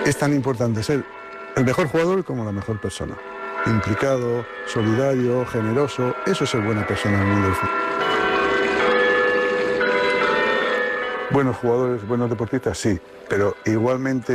Es tan importante ser el mejor jugador como la mejor persona. Implicado, solidario, generoso, eso es ser buena persona en el mundo del fútbol. Buenos jugadores, buenos deportistas, sí, pero igualmente